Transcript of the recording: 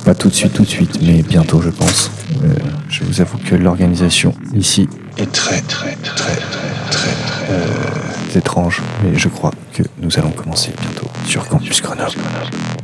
Pas tout de suite, mais bientôt, je pense. Je vous avoue que l'organisation ici est très étrange, mais je crois que nous allons commencer bientôt sur Campus Grenoble.